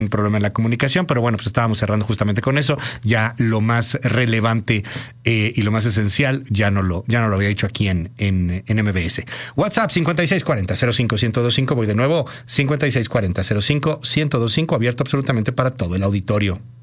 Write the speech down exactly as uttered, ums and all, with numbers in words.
un problema en la comunicación, pero bueno, pues estábamos cerrando justamente con eso. Ya lo más relevante eh, y lo más esencial ya no lo, ya no lo había dicho aquí en, en, en M B S. WhatsApp cincuenta y seis cuarenta cero cinco uno dos cinco. Voy de nuevo, cincuenta y seis cuarenta cero cinco uno dos cinco, abierto absolutamente para todo el auditorio.